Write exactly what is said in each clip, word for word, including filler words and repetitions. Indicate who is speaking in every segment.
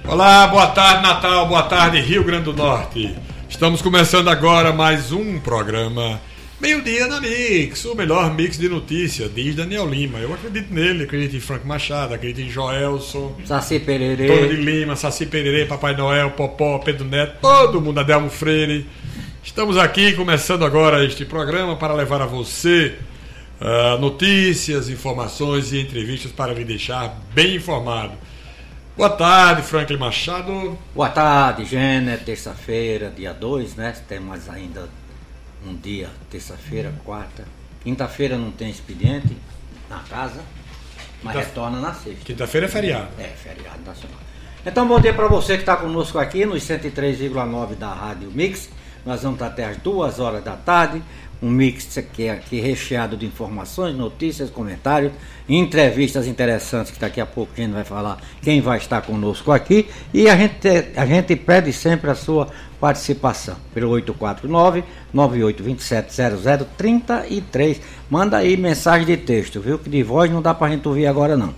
Speaker 1: Olá, boa tarde Natal, boa tarde Rio Grande do Norte. Estamos começando agora mais um programa Meio-Dia na Mix, o melhor mix de notícias, diz Daniel Lima. Eu acredito nele, acredito em Frank Machado, acredito em Joelson,
Speaker 2: Saci Pererê,
Speaker 1: Tony de Lima, Saci Pererê, Papai Noel, Popó, Pedro Neto, todo mundo, Adelmo Freire. Estamos aqui começando agora este programa para levar a você uh, notícias, informações e entrevistas para lhe deixar bem informado. Boa tarde, Franklin Machado.
Speaker 2: Boa tarde, Gêner. Terça-feira, dia dois, né? Temos ainda um dia, terça-feira, quarta. Quinta-feira não tem expediente na casa, mas Quinta... retorna na sexta.
Speaker 1: Quinta-feira é feriado.
Speaker 2: É, feriado nacional. Então, bom dia para você que está conosco aqui nos cento e três vírgula nove da Rádio Mix. Nós vamos até às duas horas da tarde. Um mix que é aqui recheado de informações, notícias, comentários, entrevistas interessantes que daqui a pouco a gente vai falar quem vai estar conosco aqui. E a gente, a gente pede sempre a sua participação pelo oito quatro nove, nove oito dois sete, zero zero três três. Manda aí mensagem de texto, viu? Que de voz não dá pra gente ouvir agora não.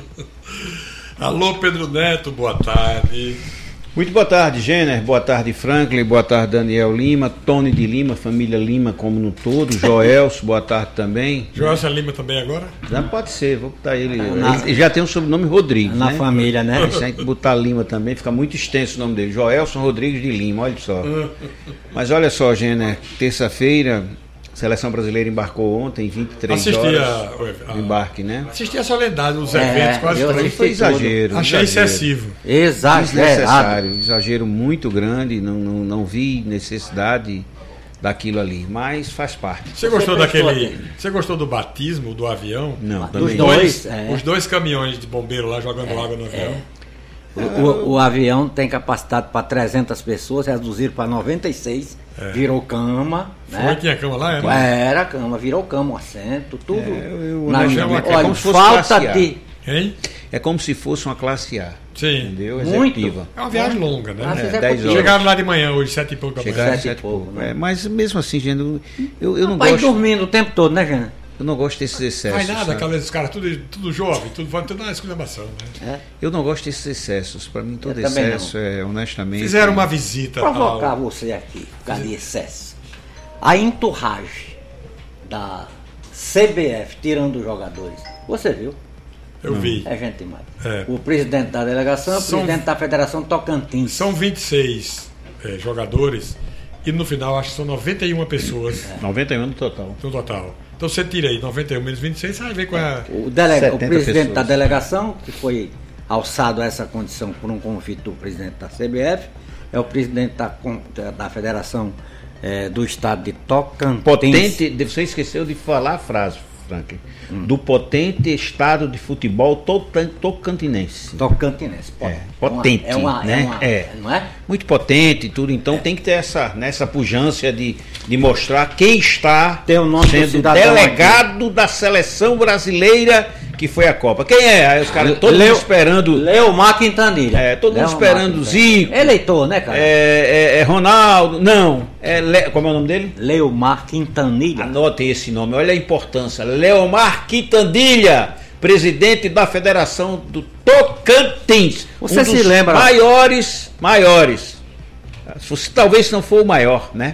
Speaker 1: Alô, Pedro Neto, boa tarde.
Speaker 3: Muito boa tarde, Gêner, boa tarde, Franklin, boa tarde, Daniel Lima, Tony de Lima, família Lima como no todo, Joelson, boa tarde também.
Speaker 1: Joelson Lima também agora?
Speaker 3: Já pode ser, vou botar ele, na, ele já tem o sobrenome Rodrigues,
Speaker 2: na
Speaker 3: né?
Speaker 2: família, né?
Speaker 3: Se a gente botar Lima também, fica muito extenso o nome dele, Joelson Rodrigues de Lima, olha só. Mas olha só, Gêner, terça-feira, a Seleção Brasileira embarcou ontem, vinte e três
Speaker 1: Assisti
Speaker 3: horas
Speaker 1: a, a,
Speaker 3: de embarque, né?
Speaker 1: Assisti a solenidade, os
Speaker 2: é,
Speaker 1: eventos, quase
Speaker 3: todos. Foi exagero.
Speaker 1: Achei
Speaker 3: exagero.
Speaker 1: excessivo.
Speaker 2: Exagerado.
Speaker 3: Exagero muito grande, não, não, não vi necessidade daquilo ali, mas faz parte.
Speaker 1: Você gostou você daquele. Você gostou do batismo do avião?
Speaker 3: Não,
Speaker 2: Dos
Speaker 3: também
Speaker 2: dois,
Speaker 3: não.
Speaker 2: é.
Speaker 1: Os dois caminhões de bombeiro lá jogando é, água no avião.
Speaker 2: É. O, o, o avião tem capacidade para trezentas pessoas, reduziram para noventa e seis, é. Virou cama.
Speaker 1: Foi,
Speaker 2: né?
Speaker 1: Tinha cama lá? Né?
Speaker 2: Era cama, virou cama, um assento, tudo.
Speaker 3: É, eu,
Speaker 2: na,
Speaker 3: eu,
Speaker 2: olha,
Speaker 3: é como se fosse
Speaker 2: falta de.
Speaker 1: Hein?
Speaker 3: É como se fosse uma classe A.
Speaker 1: Sim.
Speaker 3: Entendeu?
Speaker 2: Muito.
Speaker 3: Executiva.
Speaker 1: É uma viagem longa, né?
Speaker 2: É,
Speaker 3: é, dez horas.
Speaker 1: Chegaram lá de manhã hoje, sete e pouco da manhã.
Speaker 3: Chegaram
Speaker 2: sete,
Speaker 3: sete
Speaker 2: e pouco,
Speaker 3: pouco.
Speaker 2: né?
Speaker 3: É, mas mesmo assim, gente, eu, eu, eu não
Speaker 2: Vai
Speaker 3: gosto.
Speaker 2: dormindo o tempo todo, né, Jana?
Speaker 3: Eu não gosto desses excessos.
Speaker 1: Não vai nada,
Speaker 3: sabe?
Speaker 1: aqueles caras tudo, tudo jovem, tudo vai tudo na exclamação, né?
Speaker 2: É.
Speaker 3: Eu não gosto desses excessos. Para mim, todo
Speaker 2: Eu também
Speaker 3: excesso é, honestamente.
Speaker 1: Fizeram uma visita.
Speaker 2: Provocar
Speaker 1: ao...
Speaker 2: você aqui, por causa de excesso. A entourage da C B F tirando os jogadores. Você viu?
Speaker 1: Eu
Speaker 3: não.
Speaker 1: vi.
Speaker 2: É gente demais.
Speaker 1: É.
Speaker 2: O presidente da delegação, o
Speaker 1: São...
Speaker 2: presidente da Federação Tocantins.
Speaker 1: São vinte e seis é, jogadores e no final acho que são noventa e uma pessoas.
Speaker 3: É. noventa e um no total.
Speaker 1: No total. Então você tira aí noventa e um menos vinte e seis, você vai ver qual é.
Speaker 2: O, delega... o presidente
Speaker 3: pessoas.
Speaker 2: da delegação, que foi alçado a essa condição por um convite do presidente da C B F, é o presidente da, da Federação é, do Estado de Tocantins.
Speaker 3: Potente, você esqueceu de falar a frase, Franklin. Hum. Do potente estado de futebol tocantinense.
Speaker 2: Tocantinense,
Speaker 3: pode. É, potente,
Speaker 2: é uma,
Speaker 3: né?
Speaker 2: É uma,
Speaker 3: é.
Speaker 2: Não é?
Speaker 3: Muito potente e tudo, então é. Tem que ter essa, nessa pujança de, de mostrar quem está
Speaker 2: tem o nome
Speaker 3: sendo delegado aqui. Da seleção brasileira que foi a Copa. Quem é? Aí os caras todos Leo, esperando.
Speaker 2: Leomar Quintanilha.
Speaker 3: É, todo mundo esperando Zico.
Speaker 2: Eleitor, né, cara?
Speaker 3: É, é, é Ronaldo. Não. É Le... Como é o nome dele?
Speaker 2: Leomar Quintanilha.
Speaker 3: Anote esse nome, olha a importância. Leomar Quintanilha, presidente da Federação do Tocantins.
Speaker 2: Você
Speaker 3: um
Speaker 2: se
Speaker 3: dos
Speaker 2: lembra?
Speaker 3: Maiores, maiores. Talvez não for o maior, né?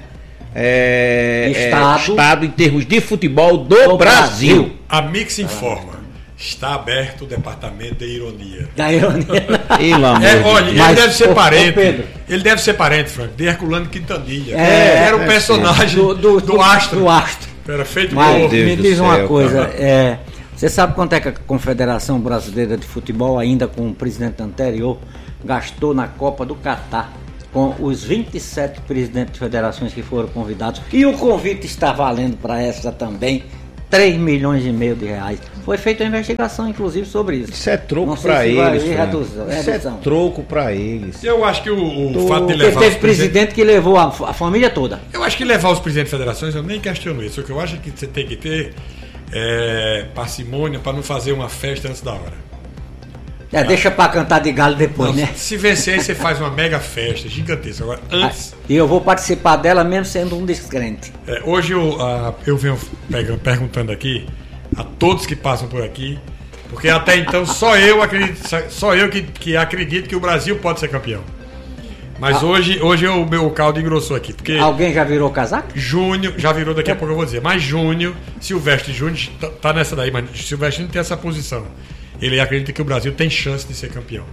Speaker 3: É,
Speaker 2: estado,
Speaker 3: é, estado em termos de futebol do,
Speaker 2: do
Speaker 3: Brasil.
Speaker 2: Brasil.
Speaker 1: A Mix informa. Está aberto o departamento de ironia.
Speaker 2: Da ironia.
Speaker 1: É, olha, ele
Speaker 2: Mas,
Speaker 1: deve ser
Speaker 2: ô,
Speaker 1: parente.
Speaker 2: ô Pedro.
Speaker 1: Ele deve ser parente, Frank, de Herculano Quintanilha.
Speaker 2: É,
Speaker 1: que era o personagem do, do, do Astro.
Speaker 2: Do Astro.
Speaker 1: Era feito
Speaker 2: Mas
Speaker 1: por...
Speaker 2: me diz
Speaker 3: céu,
Speaker 2: uma coisa.
Speaker 3: É,
Speaker 2: você sabe quanto é que a Confederação Brasileira de Futebol, ainda com o presidente anterior, gastou na Copa do Catar? Com os vinte e sete presidentes de federações que foram convidados. E o convite está valendo para essa também. três milhões e meio de reais. Foi feita uma investigação, inclusive, sobre isso.
Speaker 3: Isso é troco para eles.
Speaker 2: Redução,
Speaker 3: isso é troco para eles.
Speaker 1: Eu acho que o, o
Speaker 2: Do,
Speaker 1: fato de levar.
Speaker 2: Teve presidente que levou a, a família toda.
Speaker 1: Eu acho que levar os presidentes de federações, eu nem questiono isso. O que eu acho é que você tem que ter é, parcimônia para não fazer uma festa antes da hora.
Speaker 2: É, ah. Deixa pra cantar de galo depois,
Speaker 1: não,
Speaker 2: né?
Speaker 1: Se vencer, você faz uma mega festa gigantesca. Agora, antes.
Speaker 2: E eu vou participar dela mesmo sendo um descrente.
Speaker 1: É, hoje eu, uh, eu venho perguntando aqui a todos que passam por aqui Porque até então só eu acredito, só eu que, que acredito que o Brasil pode ser campeão. Mas ah. hoje, hoje o meu caldo engrossou aqui. Porque
Speaker 2: alguém já virou casaco?
Speaker 1: Júnior, já virou, daqui a pouco eu vou dizer. Mas Júnior, Silvestre Júnior tá, tá nessa daí, mas Silvestre não tem essa posição. Ele acredita que o Brasil tem chance de ser campeão.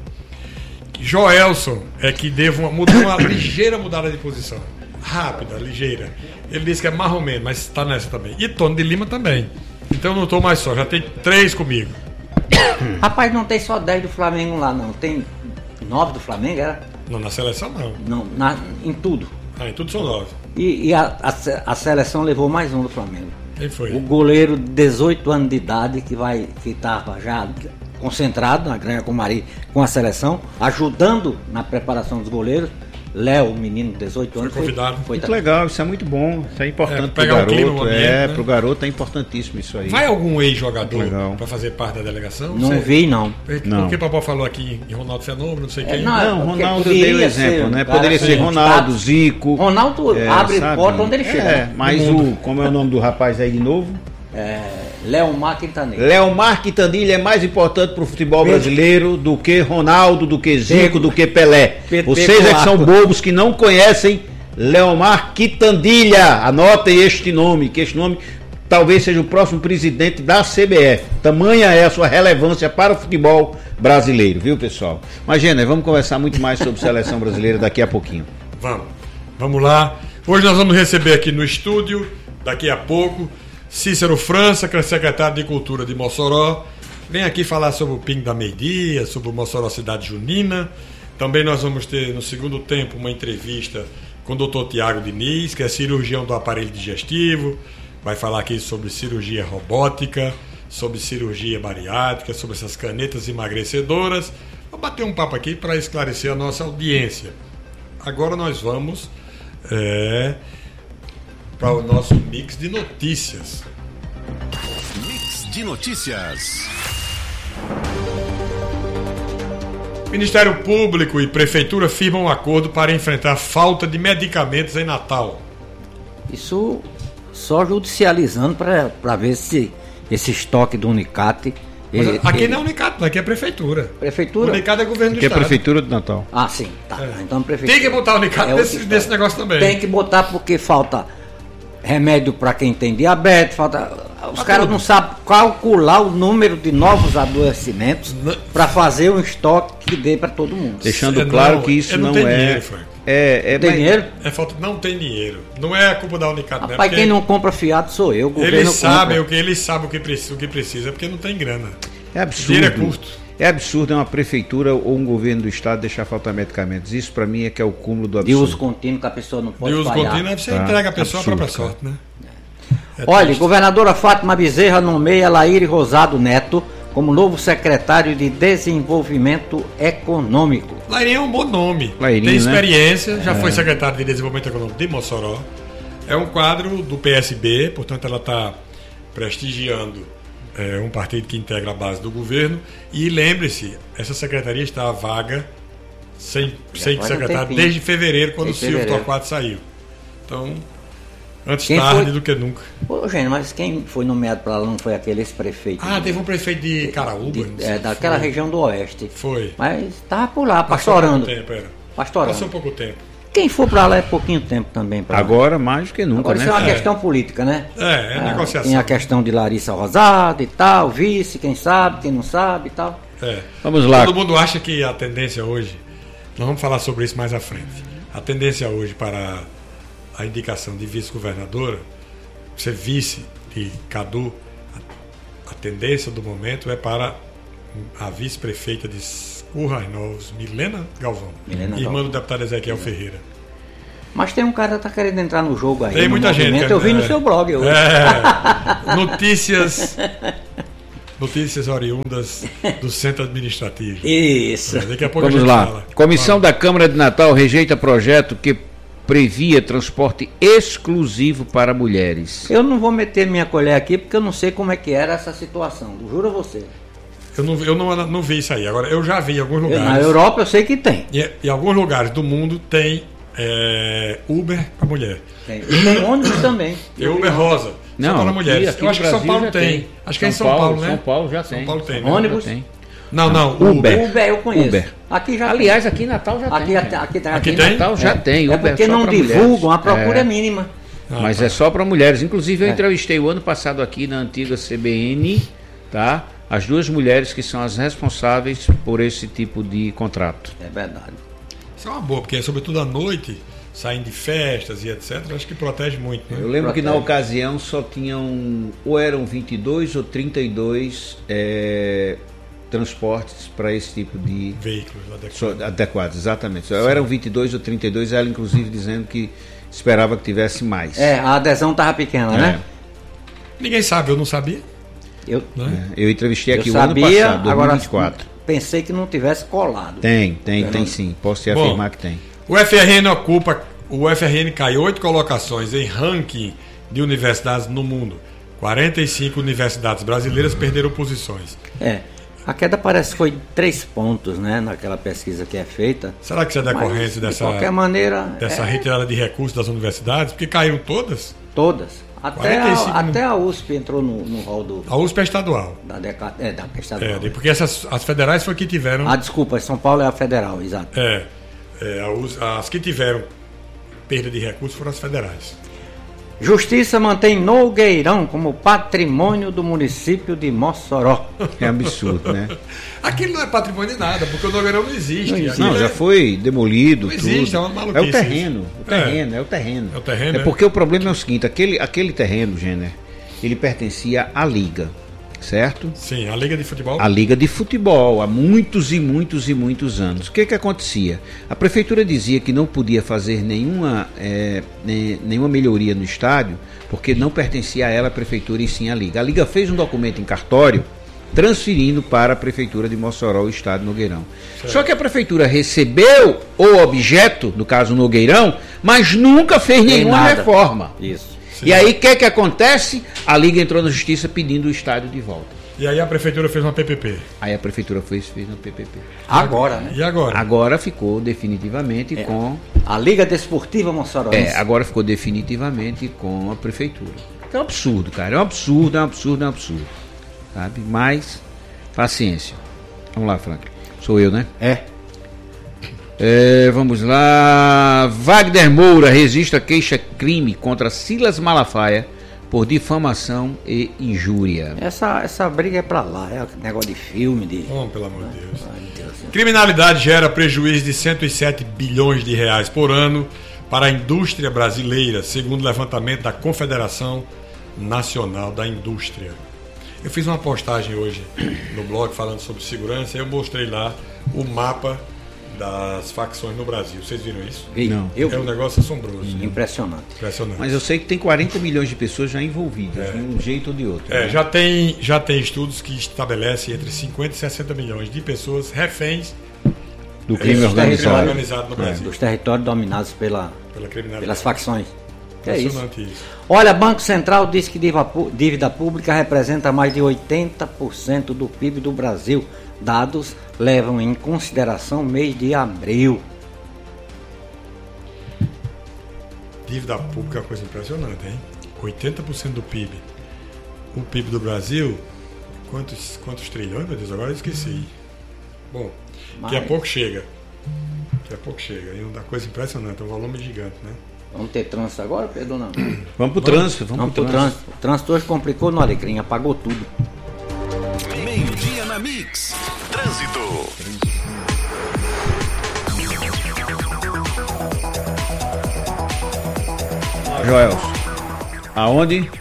Speaker 1: Joelson é que deve uma, mudou uma ligeira mudada de posição. Rápida, ligeira. Ele disse que é mais ou menos, mas está nessa também. E Tony de Lima também. Então eu não estou mais só, já tem três comigo.
Speaker 2: Rapaz, não tem só dez do Flamengo lá, não. Tem nove do Flamengo, era?
Speaker 1: Não, na seleção não.
Speaker 2: Não, na, em tudo.
Speaker 1: Ah, em tudo são nove.
Speaker 2: E, e a, a, a seleção levou mais um do Flamengo.
Speaker 1: Quem foi?
Speaker 2: O goleiro de dezoito anos de idade, que vai que estava já concentrado na Granja Comari com a seleção, ajudando na preparação dos goleiros. Léo, menino de dezoito anos,
Speaker 1: foi convidado.
Speaker 3: Foi, foi muito legal, isso é muito bom, isso é importante
Speaker 1: é,
Speaker 3: pro garoto.
Speaker 1: Um ambiente,
Speaker 3: é,
Speaker 1: né?
Speaker 3: Pro garoto é importantíssimo isso aí.
Speaker 1: Vai algum ex-jogador para fazer parte da delegação?
Speaker 2: Não, não vi, não.
Speaker 1: Porque,
Speaker 3: não.
Speaker 1: porque o Papai falou aqui em Ronaldo Fenômeno, não sei quem.
Speaker 2: É,
Speaker 3: não, não Ronaldo deu o exemplo, né?
Speaker 2: Cara,
Speaker 3: poderia ser Ronaldo, Zico.
Speaker 2: Ronaldo é, abre sabe? porta onde ele chega.
Speaker 3: É, mas o, como é o nome do rapaz aí de novo?
Speaker 2: É, Leomar Quintanilha.
Speaker 3: Leomar Quintanilha é mais importante pro futebol Pedro. brasileiro do que Ronaldo, do que Zico, Pedro. do que Pelé. Pedro. Vocês é que são bobos que não conhecem Leomar Quintanilha. Anotem este nome, que este nome talvez seja o próximo presidente da C B F. Tamanha é a sua relevância para o futebol brasileiro, viu, pessoal? Mas, Gêner, vamos conversar muito mais sobre seleção brasileira daqui a pouquinho.
Speaker 1: Vamos, vamos lá. Hoje nós vamos receber aqui no estúdio, daqui a pouco, Cícero França, que é secretário de Cultura de Mossoró. Vem aqui falar sobre o Pingo da Meio-Dia, sobre o Mossoró Cidade Junina. Também nós vamos ter, no segundo tempo, uma entrevista com o doutor Tiago Diniz, que é cirurgião do aparelho digestivo. Vai falar aqui sobre cirurgia robótica, sobre cirurgia bariátrica, sobre essas canetas emagrecedoras. Vou bater um papo aqui para esclarecer a nossa audiência. Agora nós vamos... É... para o nosso mix de notícias.
Speaker 4: Mix de notícias.
Speaker 1: Ministério Público e Prefeitura firmam um acordo para enfrentar falta de medicamentos em Natal.
Speaker 2: Isso só judicializando para ver se esse estoque do Unicate...
Speaker 1: Mas
Speaker 2: ele,
Speaker 1: aqui
Speaker 2: ele...
Speaker 1: não é Unicate, aqui é Prefeitura.
Speaker 2: Prefeitura?
Speaker 1: O Unicate é governo do
Speaker 3: aqui
Speaker 1: Estado.
Speaker 3: É Prefeitura do Natal.
Speaker 2: Ah, sim. Tá.
Speaker 1: É.
Speaker 2: Então, Prefeitura.
Speaker 1: Tem que botar o Unicate
Speaker 2: é
Speaker 1: nesse, nesse negócio também.
Speaker 2: Tem que botar porque falta remédio para quem tem diabetes, falta... Os caras não sabem calcular o número de novos adoecimentos para fazer um estoque que dê para todo mundo.
Speaker 3: Deixando
Speaker 1: é,
Speaker 3: claro
Speaker 1: não,
Speaker 3: que isso
Speaker 1: não,
Speaker 3: não
Speaker 1: tem
Speaker 3: é...
Speaker 1: Dinheiro, Frank.
Speaker 3: É, é
Speaker 2: tem
Speaker 3: mas...
Speaker 2: dinheiro?
Speaker 1: É falta, não tem dinheiro. Não é a culpa da Unicate.
Speaker 2: Rapaz,
Speaker 1: né? Porque
Speaker 2: quem não compra fiado sou eu. O
Speaker 1: eles sabem
Speaker 2: compra.
Speaker 1: o que eles sabem o que precisa, o que precisa, porque não tem grana.
Speaker 3: É absurdo.
Speaker 1: Dinheiro é curto.
Speaker 3: É absurdo é uma prefeitura ou um governo do estado deixar faltar medicamentos. Isso para mim é que é o cúmulo do absurdo.
Speaker 2: De uso contínuo que a pessoa não pode
Speaker 1: De uso
Speaker 2: falhar.
Speaker 1: contínuo, você
Speaker 3: Ah,
Speaker 1: entrega a pessoa
Speaker 3: absurdo,
Speaker 1: a própria
Speaker 3: cara.
Speaker 1: sorte, né? É
Speaker 2: Olha,
Speaker 1: triste.
Speaker 2: governadora Fátima Bezerra nomeia Laíre Rosado Neto como novo secretário de Desenvolvimento Econômico.
Speaker 1: Lairinha é um bom nome.
Speaker 3: Lairinho,
Speaker 1: tem experiência,
Speaker 3: né?
Speaker 1: já
Speaker 3: É.
Speaker 1: foi secretário de Desenvolvimento Econômico de Mossoró. É um quadro do P S B, portanto ela está prestigiando é, um partido que integra a base do governo. E lembre-se, essa secretaria está vaga sem, sem
Speaker 2: faz um
Speaker 1: secretário
Speaker 2: tempinho.
Speaker 1: desde fevereiro, quando
Speaker 2: Desde
Speaker 1: o Silvio
Speaker 2: fevereiro.
Speaker 1: Torquato saiu. Então, antes
Speaker 2: Quem
Speaker 1: tarde
Speaker 2: foi?
Speaker 1: do que nunca.
Speaker 2: Ô, gente, mas quem foi nomeado para lá não foi aquele ex-prefeito?
Speaker 1: Ah, teve um prefeito de Caraúba.
Speaker 2: de,
Speaker 1: não sei
Speaker 2: é,
Speaker 1: se
Speaker 2: daquela
Speaker 1: foi.
Speaker 2: região do oeste.
Speaker 1: Foi.
Speaker 2: Mas estava por lá,
Speaker 1: Passou
Speaker 2: pastorando.
Speaker 1: pouco tempo, era.
Speaker 2: Pastorando.
Speaker 1: Passou pouco tempo.
Speaker 2: Quem for para lá é pouquinho tempo também. Pra lá.
Speaker 3: Agora mais do que nunca,
Speaker 2: Agora
Speaker 3: né?
Speaker 2: isso é uma
Speaker 1: É.
Speaker 2: questão política, né?
Speaker 1: É, é
Speaker 2: Ah,
Speaker 1: negociação.
Speaker 2: Tem a questão de Larissa Rosado e tal, vice, quem sabe, quem não sabe e tal.
Speaker 1: É.
Speaker 3: Vamos lá.
Speaker 1: Todo mundo acha que a tendência hoje, nós vamos falar sobre isso mais à frente. A tendência hoje para a indicação de vice-governadora, ser vice de Cadu, a, a tendência do momento é para a vice-prefeita de Currais Novos, Milena Galvão,
Speaker 2: Milena
Speaker 1: irmã
Speaker 2: Galvão.
Speaker 1: do deputado Ezequiel Ferreira.
Speaker 2: Mas tem um cara que tá querendo entrar no jogo aí.
Speaker 1: Tem
Speaker 2: no
Speaker 1: muita gente.
Speaker 2: movimento. Eu vi
Speaker 1: é,
Speaker 2: no seu blog hoje.
Speaker 1: É, notícias, notícias oriundas do centro administrativo.
Speaker 2: Isso.
Speaker 1: É, daqui a pouco a
Speaker 3: Vamos
Speaker 1: gente
Speaker 3: lá.
Speaker 1: fala.
Speaker 3: Comissão
Speaker 1: Fala.
Speaker 3: da Câmara de Natal rejeita projeto que previa transporte exclusivo para mulheres.
Speaker 2: Eu não vou meter minha colher aqui porque eu não sei como é que era essa situação. Juro a você.
Speaker 1: Eu, não, eu não, não vi isso aí. Agora, eu já vi em alguns
Speaker 2: Eu-
Speaker 1: lugares.
Speaker 2: na Europa eu sei que tem.
Speaker 1: Em, em alguns lugares do mundo tem é, Uber para mulher.
Speaker 2: Tem, e tem ônibus também.
Speaker 1: Tem
Speaker 2: Eu vi
Speaker 1: Uber
Speaker 2: ontem.
Speaker 1: rosa.
Speaker 3: Não,
Speaker 1: só para mulheres.
Speaker 3: aqui
Speaker 1: Eu acho que São
Speaker 3: Brasil
Speaker 1: Paulo tem.
Speaker 3: tem.
Speaker 1: Acho que é em São Paulo, Paulo, né?
Speaker 3: São Paulo já
Speaker 1: São
Speaker 3: tem.
Speaker 1: Paulo tem, né?
Speaker 2: Ônibus?
Speaker 3: Tem.
Speaker 1: Não, não.
Speaker 3: Uber.
Speaker 1: Uber.
Speaker 2: Uber eu conheço.
Speaker 3: Uber.
Speaker 2: Aqui já
Speaker 3: Aliás, aqui em Natal já
Speaker 2: aqui,
Speaker 3: tem.
Speaker 2: Aqui, aqui,
Speaker 1: Aqui
Speaker 2: aqui
Speaker 1: tem?
Speaker 3: Em Natal já
Speaker 2: é.
Speaker 3: tem.
Speaker 2: É
Speaker 3: Uber
Speaker 2: porque
Speaker 3: só
Speaker 2: não
Speaker 3: pra
Speaker 2: divulgam,
Speaker 3: mulheres.
Speaker 2: a procura é,
Speaker 3: é
Speaker 2: mínima.
Speaker 1: Ah,
Speaker 3: Mas
Speaker 1: tá.
Speaker 3: é só para mulheres. Inclusive eu
Speaker 2: É.
Speaker 3: entrevistei o ano passado aqui na antiga C B N, tá? As duas mulheres que são as responsáveis por esse tipo de contrato.
Speaker 2: É verdade.
Speaker 1: Isso é uma boa, porque sobretudo à noite, saindo de festas e etcétera, acho que protege muito, né?
Speaker 3: Eu lembro que na
Speaker 2: Protege.
Speaker 3: ocasião só tinham, ou eram vinte e dois ou trinta e dois é, transportes para esse tipo de
Speaker 1: Veículos adequados.
Speaker 3: so- adequados, exatamente. Só eram vinte e dois ou trinta e dois, ela inclusive dizendo que esperava que tivesse mais.
Speaker 2: É, a adesão estava pequena,
Speaker 3: É.
Speaker 2: né?
Speaker 1: Ninguém sabe, eu não sabia.
Speaker 2: Eu,
Speaker 1: Né?
Speaker 3: É, eu entrevistei
Speaker 2: eu
Speaker 3: aqui
Speaker 2: sabia,
Speaker 3: o ano passado,
Speaker 2: agora
Speaker 3: dois mil e vinte e quatro.
Speaker 2: pensei que não tivesse colado.
Speaker 3: Tem, tem,
Speaker 2: Fernando.
Speaker 3: tem sim. Posso te
Speaker 1: Bom,
Speaker 3: afirmar que tem.
Speaker 1: O F R N ocupa, o F R N cai oito colocações em ranking de universidades no mundo. quarenta e cinco universidades brasileiras perderam posições.
Speaker 2: É. A queda parece que foi de três pontos, né? Naquela pesquisa que é feita.
Speaker 1: Será que isso é
Speaker 2: Mas,
Speaker 1: decorrência
Speaker 2: de
Speaker 1: dessa,
Speaker 2: qualquer maneira,
Speaker 1: dessa
Speaker 2: é,
Speaker 1: retirada de recursos das universidades? Porque caíram todas.
Speaker 2: todas. Até
Speaker 1: quarenta e cinco
Speaker 2: a, até a U S P entrou no, no rol do,
Speaker 1: A U S P é estadual.
Speaker 2: da década. É, da estadual.
Speaker 1: É, de- porque essas, as federais foi que tiveram.
Speaker 2: Ah, desculpa, São Paulo é a federal, exato.
Speaker 1: É, é, a U S- as que tiveram perda de recursos foram as federais.
Speaker 2: Justiça mantém Nogueirão como patrimônio do município de Mossoró.
Speaker 3: É absurdo, né?
Speaker 1: Aquilo não é patrimônio de nada, porque o Nogueirão não existe.
Speaker 2: Não existe.
Speaker 3: Não,
Speaker 1: Aquilo
Speaker 3: já
Speaker 1: é-
Speaker 3: foi demolido.
Speaker 1: Não existe,
Speaker 3: tudo.
Speaker 1: é uma maluquice
Speaker 3: É o terreno,
Speaker 1: isso.
Speaker 3: o terreno, é. o terreno.
Speaker 1: É o terreno,
Speaker 3: É
Speaker 1: é.
Speaker 3: porque o problema é o seguinte, aquele, aquele terreno, Jenner, ele pertencia à Liga, certo?
Speaker 1: Sim, a Liga de Futebol.
Speaker 3: A Liga de Futebol, há muitos e muitos e muitos anos. O que que acontecia? A prefeitura dizia que não podia fazer nenhuma, é, ne- nenhuma melhoria no estádio, porque não pertencia a ela a prefeitura e sim a Liga. A Liga fez um documento em cartório transferindo para a prefeitura de Mossoró o estádio Nogueirão. Só que a prefeitura recebeu o objeto, no caso Nogueirão, mas nunca fez
Speaker 2: Tem
Speaker 3: nenhuma
Speaker 2: nada.
Speaker 3: reforma.
Speaker 2: Isso.
Speaker 3: E aí o que que acontece? A Liga entrou na justiça pedindo o estádio de volta.
Speaker 1: E aí a prefeitura fez uma P P P.
Speaker 3: Aí a prefeitura fez, fez no P P P.
Speaker 2: Agora, né?
Speaker 1: E agora?
Speaker 3: Agora ficou definitivamente
Speaker 2: É.
Speaker 3: com.
Speaker 2: A Liga Desportiva Mossoroense.
Speaker 3: É, agora ficou definitivamente com a prefeitura. É um absurdo, cara. É um absurdo, é um absurdo, é um absurdo. Sabe? Mas, paciência. Vamos lá, Frank. Sou eu, né?
Speaker 2: É.
Speaker 3: É, vamos lá. Wagner Moura registra queixa-crime contra Silas Malafaia por difamação e injúria.
Speaker 2: Essa, essa briga é pra lá. É negócio de filme, de.
Speaker 1: Oh, pelo amor de Deus.
Speaker 2: Ai, meu Deus.
Speaker 1: Criminalidade gera prejuízo de cento e sete bilhões de reais por ano para a indústria brasileira, segundo o levantamento da Confederação Nacional da Indústria. Eu fiz uma postagem hoje no blog falando sobre segurança e eu mostrei lá o mapa das facções no Brasil. Vocês viram isso?
Speaker 2: Vi.
Speaker 3: Não.
Speaker 2: Eu
Speaker 1: É um
Speaker 2: vi.
Speaker 1: negócio assombroso.
Speaker 2: Impressionante.
Speaker 1: Impressionante.
Speaker 3: Mas eu sei que tem quarenta milhões de pessoas já envolvidas, de um jeito ou de outro.
Speaker 1: É,
Speaker 3: né?
Speaker 1: já tem, já tem estudos que estabelecem entre cinquenta e sessenta milhões de pessoas reféns
Speaker 3: Do crime
Speaker 1: é,
Speaker 3: organizado.
Speaker 1: crime organizado no Brasil.
Speaker 2: Dos territórios dominados pela,
Speaker 1: Pela criminalidade.
Speaker 2: pelas facções. É isso.
Speaker 1: Impressionante isso.
Speaker 2: Olha, Banco Central diz que dívida pu- dívida pública representa mais de oitenta por cento do P I B do Brasil. Dados levam em consideração o mês de abril.
Speaker 1: Dívida pública é uma coisa impressionante, hein? oitenta por cento do P I B. O P I B do Brasil, quantos, quantos trilhões, meu Deus? Agora eu esqueci. Bom, daqui a
Speaker 2: Mas-
Speaker 1: pouco chega. Daqui a pouco chega. É uma coisa impressionante, é um volume gigante, né?
Speaker 2: Vamos ter trânsito agora, Pedro? Não.
Speaker 3: Vamos pro trânsito, vamos,
Speaker 2: Vamos
Speaker 3: pro
Speaker 2: pro
Speaker 3: trânsito.
Speaker 2: trânsito. O trânsito hoje complicou no Alecrim, apagou tudo.
Speaker 4: Meio-dia na Mix. Trânsito.
Speaker 3: Joel, aonde?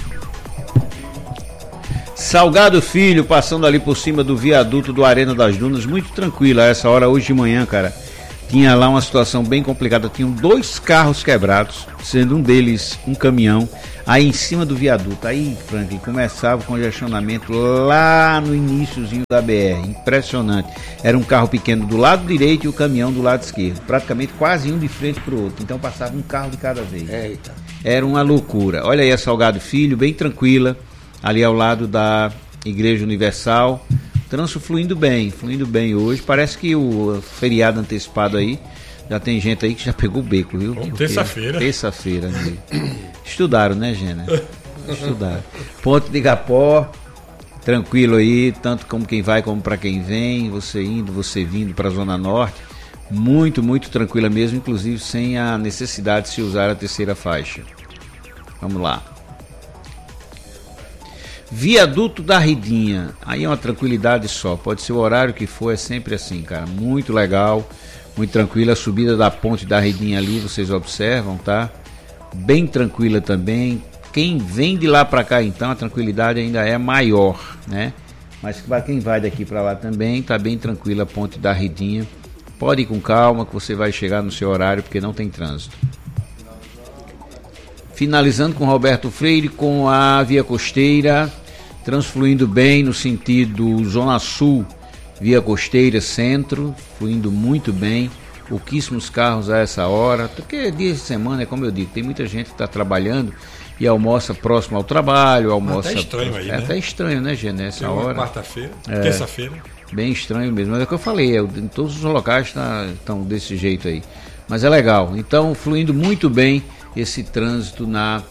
Speaker 3: Salgado Filho, passando ali por cima do viaduto do Arena das Dunas, muito tranquilo a essa hora hoje de manhã, cara. Tinha lá uma situação bem complicada, tinham dois carros quebrados, sendo um deles um caminhão, aí em cima do viaduto. Aí, Franklin, começava o congestionamento lá no iniciozinho da B R, impressionante. Era um carro pequeno do lado direito e o caminhão do lado esquerdo, praticamente quase um de frente para o outro, então passava um carro de cada vez.
Speaker 2: Eita.
Speaker 3: Era uma loucura. Olha aí a Salgado Filho, bem tranquila, ali ao lado da Igreja Universal. Trânsito fluindo bem, fluindo bem hoje. Parece que o feriado antecipado aí, já tem gente aí que já pegou o beco, viu?
Speaker 1: Bom,
Speaker 3: Porque-
Speaker 1: terça-feira.
Speaker 3: Terça-feira, amigo. Estudaram, né, Gena? estudar. Ponte de Igapó, tranquilo aí, tanto como quem vai como para quem vem, você indo, você vindo para a Zona Norte, muito, muito tranquila mesmo, inclusive sem a necessidade de se usar a terceira faixa. Vamos lá. Viaduto da Ridinha, aí é uma tranquilidade só, pode ser o horário que for, é sempre assim, cara, muito legal, muito tranquila, a subida da ponte da Ridinha ali, vocês observam, tá? Bem tranquila também, quem vem de lá para cá então, a tranquilidade ainda é maior, né? Mas para quem vai daqui para lá também, tá bem tranquila a ponte da Ridinha, pode ir com calma que você vai chegar no seu horário, porque não tem trânsito. Finalizando com Roberto Freire, com a Via Costeira, transfluindo bem no sentido Zona Sul, Via Costeira Centro, fluindo muito bem, pouquíssimos carros a essa hora, porque dia de semana, é como eu digo, tem muita gente que está trabalhando e almoça próximo ao trabalho, almoça...
Speaker 1: Até estranho aí,
Speaker 3: é
Speaker 1: né?
Speaker 3: até estranho, né, Gê, nessa hora.
Speaker 1: Quarta-feira,
Speaker 3: é,
Speaker 1: terça-feira.
Speaker 3: Bem estranho mesmo, mas é o que eu falei, é, em todos os locais estão desse jeito aí, mas é legal, então fluindo muito bem esse trânsito na,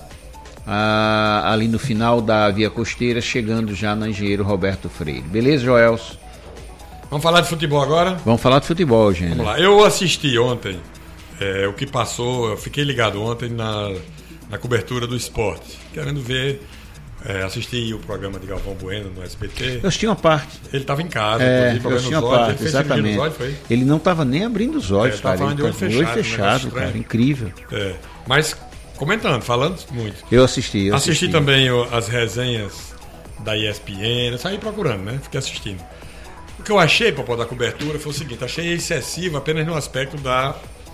Speaker 3: a, ali no final da Via Costeira, chegando já na Engenheiro Roberto Freire. Beleza, Joelson?
Speaker 1: Vamos falar de futebol agora?
Speaker 3: Vamos falar de futebol, gente.
Speaker 1: Vamos lá. Eu assisti ontem é, o que passou, eu fiquei ligado ontem na, na cobertura do esporte, querendo ver, é, assisti o programa de Galvão Bueno no S B T.
Speaker 3: Eu assisti uma parte.
Speaker 1: Ele estava em casa,
Speaker 3: é,
Speaker 1: inclusive,
Speaker 3: eu assisti uma
Speaker 1: olhos,
Speaker 3: parte,
Speaker 1: ele fez
Speaker 3: exatamente.
Speaker 1: Olhos, foi?
Speaker 3: Ele não estava nem abrindo os olhos,
Speaker 1: é,
Speaker 3: cara. Ele
Speaker 1: de olho
Speaker 3: fechado,
Speaker 1: fechado,
Speaker 3: olho fechado, cara, incrível.
Speaker 1: É, mas comentando, falando muito.
Speaker 3: Eu assisti, eu
Speaker 1: assisti.
Speaker 3: assisti
Speaker 1: também o, as resenhas da E S P N, eu saí procurando, né? Fiquei assistindo. O que eu achei, para poder dar cobertura, foi o seguinte: achei excessivo apenas no aspecto da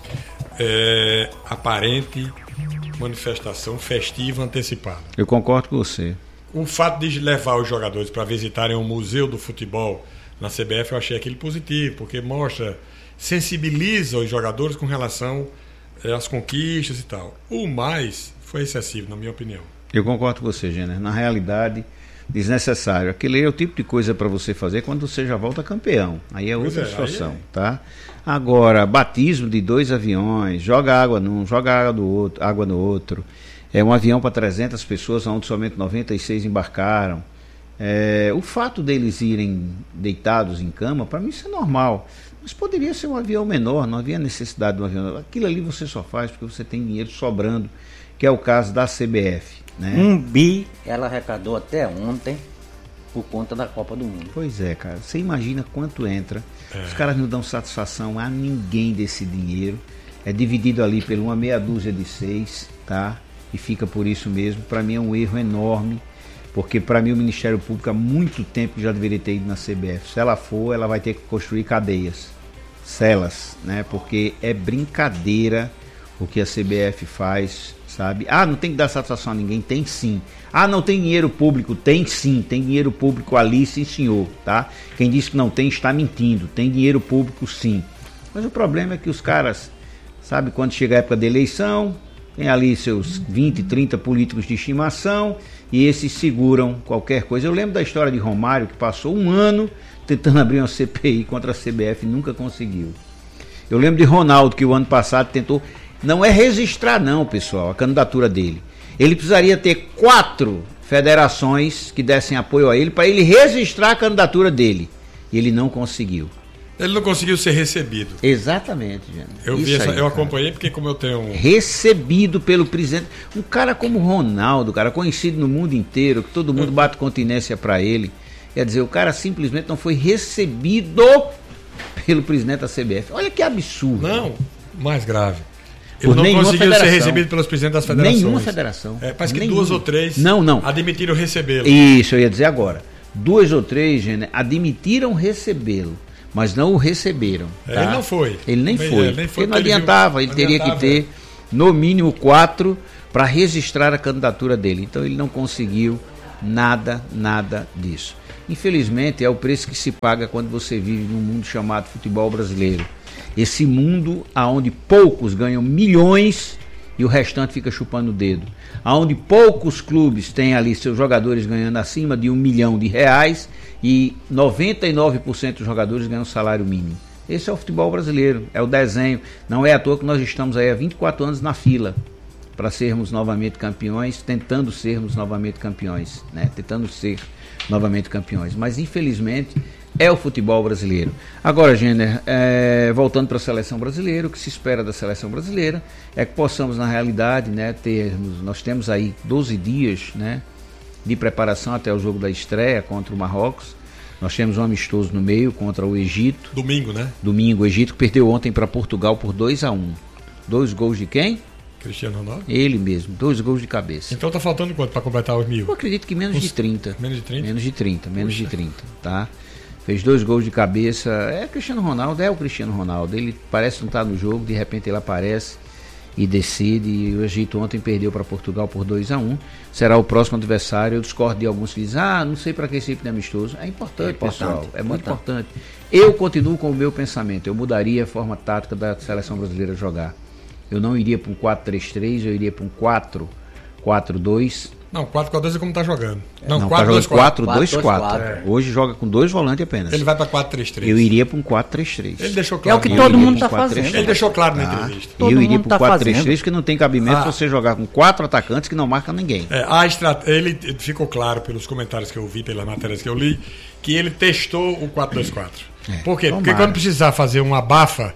Speaker 1: é, aparente manifestação festiva antecipada.
Speaker 3: Eu concordo com você.
Speaker 1: O fato de levar os jogadores para visitarem o Museu do Futebol na C B F, eu achei aquilo positivo, porque mostra, sensibiliza os jogadores com relação é, às conquistas e tal. O mais foi excessivo, na minha opinião.
Speaker 3: Eu concordo com você, Jenner. Na realidade, desnecessário. Aquele é o tipo de coisa para você fazer quando você já volta campeão. Aí é outra
Speaker 1: é,
Speaker 3: situação,
Speaker 1: aí é.
Speaker 3: tá? Agora, batismo de dois aviões, joga água num, joga água, do outro, água no outro. É um avião para trezentas pessoas, onde somente noventa e seis embarcaram. É, o fato deles irem deitados em cama, para mim isso é normal. Mas poderia ser um avião menor, não havia necessidade de um avião menor. Aquilo ali você só faz porque você tem dinheiro sobrando, que é o caso da C B F. Né?
Speaker 2: Um bi ela arrecadou até ontem por conta da Copa do Mundo.
Speaker 3: Pois é, cara. Você imagina quanto entra.
Speaker 1: É.
Speaker 3: Os caras não dão satisfação a ninguém desse dinheiro. É dividido ali por uma meia dúzia de seis, tá? E fica por isso mesmo. Para mim é um erro enorme, porque para mim o Ministério Público há muito tempo já deveria ter ido na C B F. Se ela for, ela vai ter que construir cadeias, celas, né? Porque é brincadeira o que a C B F faz, sabe? Ah, não tem que dar satisfação a ninguém? Tem sim. Ah, não tem dinheiro público? Tem sim, tem dinheiro público ali, sim senhor, tá? Quem disse que não tem está mentindo, tem dinheiro público sim. Mas o problema é que os caras, sabe, quando chega a época da eleição, tem ali seus vinte, trinta políticos de estimação e esses seguram qualquer coisa. Eu lembro da história de Romário, que passou um ano tentando abrir uma C P I contra a C B F e nunca conseguiu. Eu lembro de Ronaldo, que o ano passado tentou... Não é registrar não, pessoal, a candidatura dele. Ele precisaria ter quatro federações que dessem apoio a ele para ele registrar a candidatura dele. E ele não conseguiu.
Speaker 1: Ele não conseguiu ser recebido.
Speaker 3: Exatamente, gente.
Speaker 1: Eu, vi
Speaker 3: Isso
Speaker 1: essa,
Speaker 3: aí,
Speaker 1: eu
Speaker 3: cara.
Speaker 1: acompanhei porque como eu tenho um...
Speaker 3: Recebido pelo presidente. Um cara como Ronaldo, cara, conhecido no mundo inteiro, que todo mundo bate continência para ele. Quer dizer, o cara simplesmente não foi recebido pelo presidente da C B F. Olha que absurdo.
Speaker 1: Não, mais grave. Ele
Speaker 3: Por
Speaker 1: não
Speaker 3: nenhuma
Speaker 1: conseguiu
Speaker 3: federação.
Speaker 1: ser recebido pelos presidentes das federações.
Speaker 3: Nenhuma federação.
Speaker 1: É, parece que
Speaker 3: Nenhuma.
Speaker 1: duas ou três
Speaker 3: não, não.
Speaker 1: admitiram recebê-lo.
Speaker 3: Isso, eu ia dizer agora. Duas ou três, gente, admitiram recebê-lo, mas não o receberam.
Speaker 1: É,
Speaker 3: Tá?
Speaker 1: ele não foi.
Speaker 3: Ele nem
Speaker 1: Bem,
Speaker 3: foi.
Speaker 1: é, nem foi
Speaker 3: porque não
Speaker 1: porque ele
Speaker 3: adiantava,
Speaker 1: viu-
Speaker 3: ele
Speaker 1: não
Speaker 3: teria
Speaker 1: adiantava,
Speaker 3: que ter no mínimo quatro para registrar a candidatura dele. Então ele não conseguiu nada, nada disso. Infelizmente é o preço que se paga quando você vive num mundo chamado futebol brasileiro. Esse mundo onde poucos ganham milhões e o restante fica chupando o dedo. Onde poucos clubes têm ali seus jogadores ganhando acima de um milhão de reais e noventa e nove por cento dos jogadores ganham salário mínimo. Esse é o futebol brasileiro, é o desenho. Não é à toa que nós estamos aí há vinte e quatro anos na fila. para sermos novamente campeões, tentando sermos novamente campeões, né? Tentando ser novamente campeões. Mas, infelizmente, é o futebol brasileiro. Agora, Jenner, é, voltando para a seleção brasileira, o que se espera da seleção brasileira é que possamos, na realidade, né, termos, nós temos aí doze dias, né, de preparação até o jogo da estreia contra o Marrocos. Nós temos um amistoso no meio contra o Egito.
Speaker 1: Domingo, né?
Speaker 3: Domingo, o Egito que perdeu ontem para Portugal por dois a um. Dois gols de quem?
Speaker 1: Cristiano Ronaldo?
Speaker 3: Ele mesmo, dois gols de cabeça.
Speaker 1: Então tá faltando quanto para completar os mil?
Speaker 3: Eu acredito que menos
Speaker 1: Uns...
Speaker 3: de trinta.
Speaker 1: Menos de trinta?
Speaker 3: Menos de trinta, menos
Speaker 1: Puxa.
Speaker 3: de trinta, tá? Fez dois gols de cabeça. É Cristiano Ronaldo, é o Cristiano Ronaldo. Ele parece não estar no jogo, de repente ele aparece e decide. E o Egito ontem perdeu para Portugal por dois a um. Será o próximo adversário. Eu discordo de alguns que dizem, ah, não sei para que esse tipo de amistoso. É importante,
Speaker 2: É importante,
Speaker 3: pessoal. É muito
Speaker 2: importante.
Speaker 3: importante. Eu continuo com o meu pensamento. Eu mudaria a forma tática da seleção brasileira jogar. Eu não iria para um quatro três três, eu iria para um quatro quatro dois.
Speaker 1: Não, quatro quatro dois é como tá jogando.
Speaker 3: Não,
Speaker 1: Não,
Speaker 3: tá jogando quatro dois quatro.
Speaker 2: É.
Speaker 3: Hoje joga com dois volantes apenas.
Speaker 1: Ele vai para quatro três três.
Speaker 3: Eu iria para um quatro três três.
Speaker 1: Ele deixou
Speaker 2: É
Speaker 1: claro.
Speaker 2: o que
Speaker 3: Eu
Speaker 2: todo
Speaker 3: iria
Speaker 2: mundo
Speaker 3: pra um
Speaker 2: está
Speaker 3: quatro três
Speaker 2: fazendo.
Speaker 3: três.
Speaker 1: Ele deixou claro na
Speaker 3: Ah.
Speaker 1: entrevista.
Speaker 2: Todo
Speaker 3: eu iria
Speaker 2: mundo
Speaker 3: para
Speaker 2: tá
Speaker 3: o quatro três três,
Speaker 2: fazendo.
Speaker 3: porque não tem cabimento
Speaker 1: Ah.
Speaker 3: você jogar com quatro atacantes que não marcam ninguém.
Speaker 1: É, a estrat... Ele ficou claro pelos comentários que eu vi, pelas matérias que eu li, que ele testou o quatro dois quatro.
Speaker 3: É,
Speaker 1: Por quê? Porque
Speaker 3: tomara.
Speaker 1: quando precisar fazer uma abafa,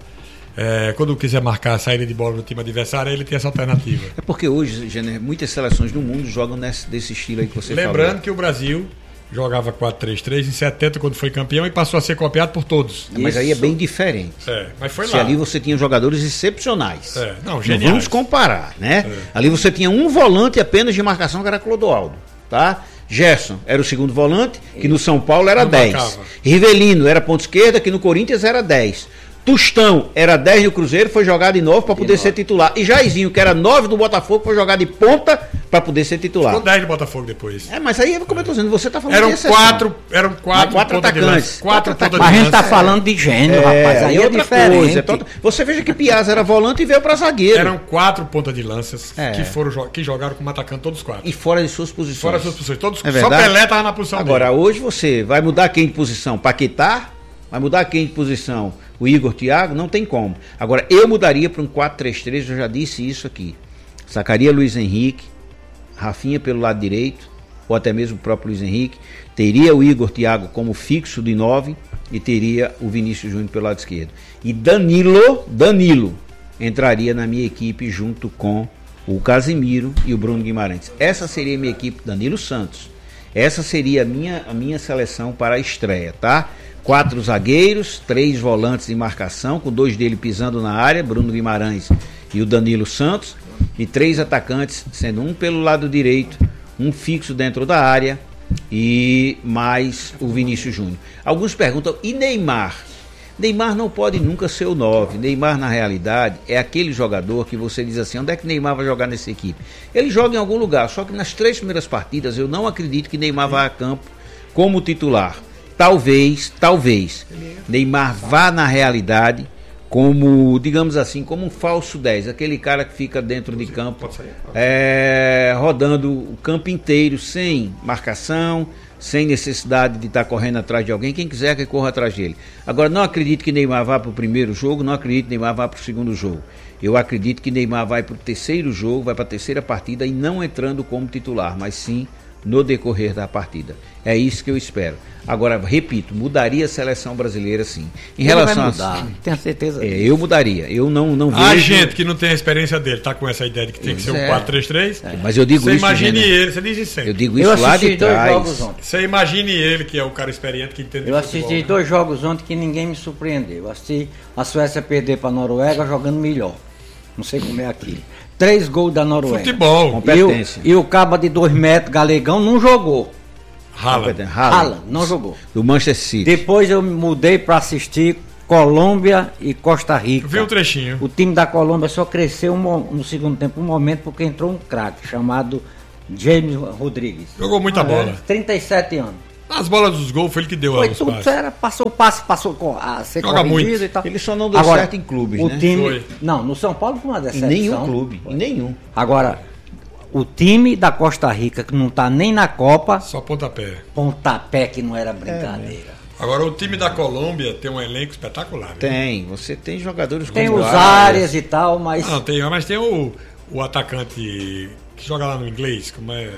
Speaker 1: é, quando quiser marcar a saída de bola no time adversário, ele tem essa alternativa.
Speaker 3: É porque hoje, Jenner, muitas seleções do mundo jogam nesse, desse estilo aí que você
Speaker 1: Lembrando
Speaker 3: falou.
Speaker 1: que o Brasil jogava quatro três três em setenta, quando foi campeão, e passou a ser copiado por todos.
Speaker 3: Mas aí é bem diferente.
Speaker 1: É, mas foi
Speaker 3: Se
Speaker 1: lá.
Speaker 3: ali você tinha jogadores excepcionais.
Speaker 1: É, não,
Speaker 3: Não
Speaker 1: geniais.
Speaker 3: vamos comparar, né?
Speaker 1: É.
Speaker 3: Ali você tinha um volante apenas de marcação, que era Clodoaldo, tá? Gerson era o segundo volante, que no São Paulo era
Speaker 1: Não
Speaker 3: dez.
Speaker 1: marcava.
Speaker 3: Rivelino era ponta esquerda, que no Corinthians era dez. Tostão era dez no Cruzeiro, foi jogado de nove para poder ser titular. E Jairzinho, que era nove do Botafogo, foi jogado de ponta para poder ser titular.
Speaker 1: Ficou dez do Botafogo depois.
Speaker 3: É, mas aí, como eu tô dizendo, você tá falando
Speaker 1: Eram
Speaker 3: de exceção.
Speaker 1: quatro, eram quatro,
Speaker 3: quatro
Speaker 1: ponta de
Speaker 3: atacantes.
Speaker 1: lança. Quatro
Speaker 3: Quatro
Speaker 1: ponta de
Speaker 2: Mas a gente
Speaker 1: lança.
Speaker 2: está falando de gênio,
Speaker 3: É,
Speaker 2: rapaz. Aí é
Speaker 3: outra
Speaker 2: diferente.
Speaker 3: coisa, é todo- Você veja que Piazza era volante e veio para zagueiro.
Speaker 1: Eram quatro ponta de lanças
Speaker 3: É.
Speaker 1: que, foram, jo- que jogaram como atacante todos quatro.
Speaker 3: E fora de suas posições.
Speaker 1: Fora as suas posições. Todos,
Speaker 3: É
Speaker 1: só
Speaker 3: verdade?
Speaker 1: Pelé estava na posição
Speaker 3: Agora,
Speaker 1: dele.
Speaker 3: hoje você vai mudar quem de posição? Paquetá? Vai mudar quem de posição? O Igor Thiago? Não tem como. Agora, eu mudaria para um quatro três três, eu já disse isso aqui. Sacaria Luiz Henrique, Rafinha pelo lado direito, ou até mesmo o próprio Luiz Henrique. Teria o Igor Thiago como fixo de nove e teria o Vinícius Júnior pelo lado esquerdo. E Danilo, Danilo, entraria na minha equipe junto com o Casimiro e o Bruno Guimarães. Essa seria a minha equipe, Danilo Santos. Essa seria a minha, a minha seleção para a estreia, tá? Quatro zagueiros, três volantes em marcação, com dois dele pisando na área, Bruno Guimarães e o Danilo Santos, e três atacantes, sendo um pelo lado direito, um fixo dentro da área e mais o Vinícius Júnior. Alguns perguntam, e Neymar? Neymar não pode nunca ser o nove. Neymar, na realidade, é aquele jogador que você diz assim, onde é que Neymar vai jogar nessa equipe? Ele joga em algum lugar, só que nas três primeiras partidas eu não acredito que Neymar vá a campo como titular. Talvez, talvez, Neymar vá na realidade como, digamos assim, como um falso dez, aquele cara que fica dentro de campo, é, rodando o campo inteiro, sem marcação, sem necessidade de estar correndo atrás de alguém, quem quiser que corra atrás dele. Agora, não acredito que Neymar vá para o primeiro jogo, não acredito que Neymar vá para o segundo jogo. Eu acredito que Neymar vai para o terceiro jogo, vai para a terceira partida e não entrando como titular, mas sim no decorrer da partida. É isso que eu espero. Agora, repito, mudaria a seleção brasileira sim. Em
Speaker 2: Ele
Speaker 3: relação
Speaker 2: vai
Speaker 3: a...
Speaker 2: mudar, tenho certeza
Speaker 3: É,
Speaker 2: disso.
Speaker 3: eu mudaria. Eu não, não vejo...
Speaker 1: A gente que não tem a experiência dele tá com essa ideia de que tem que ser um
Speaker 3: É.
Speaker 1: quatro três três.
Speaker 3: Mas eu digo
Speaker 1: Você
Speaker 3: isso,
Speaker 1: imagine
Speaker 3: Gênero.
Speaker 1: ele, você diz isso sempre.
Speaker 3: Eu digo
Speaker 2: Eu
Speaker 3: isso lá
Speaker 2: assisti
Speaker 3: de
Speaker 2: dois
Speaker 3: trás.
Speaker 2: jogos ontem.
Speaker 1: Você imagine ele, que é o cara experiente que entende
Speaker 2: Eu
Speaker 1: de futebol,
Speaker 2: assisti
Speaker 1: né?
Speaker 2: dois jogos ontem que ninguém me surpreendeu. Eu assisti a Suécia perder para a Noruega jogando melhor. Não sei como é aquilo. Três gols da Noruega.
Speaker 1: Futebol.
Speaker 2: E o,
Speaker 3: Competência.
Speaker 2: e o caba de dois metros, galegão, não jogou.
Speaker 1: Rala.
Speaker 2: Haaland, não jogou.
Speaker 3: Do Manchester City.
Speaker 2: Depois eu me mudei para assistir Colômbia e Costa Rica.
Speaker 1: Viu o trechinho?
Speaker 2: O time da Colômbia só cresceu um mo- no segundo tempo, um momento, porque entrou um craque chamado James Rodrigues.
Speaker 1: Jogou muita bola.
Speaker 2: trinta e sete anos.
Speaker 1: As bolas dos gols foi ele que deu
Speaker 2: Foi
Speaker 1: os
Speaker 2: tudo,
Speaker 1: passes.
Speaker 2: era, passou o passe, passou co- a ser
Speaker 1: Joga
Speaker 2: corrigido
Speaker 1: muito.
Speaker 2: e tal.
Speaker 3: Ele só não deu
Speaker 2: Agora,
Speaker 3: certo em clubes,
Speaker 2: o
Speaker 3: né?
Speaker 2: time,
Speaker 1: Foi.
Speaker 2: Não, no São Paulo foi uma
Speaker 3: Em
Speaker 2: decepção.
Speaker 3: nenhum clube. Em nenhum.
Speaker 2: Agora, o time da Costa Rica, que não tá nem na Copa,
Speaker 1: Só pontapé.
Speaker 2: pontapé que não era brincadeira.
Speaker 1: Agora, o time da Colômbia tem um elenco espetacular. Viu?
Speaker 3: Tem. Você tem jogadores
Speaker 2: Tem
Speaker 3: como
Speaker 2: os
Speaker 3: Arias.
Speaker 2: áreas e tal, mas
Speaker 1: Não, tem, mas tem o, o atacante que joga lá no inglês, como é?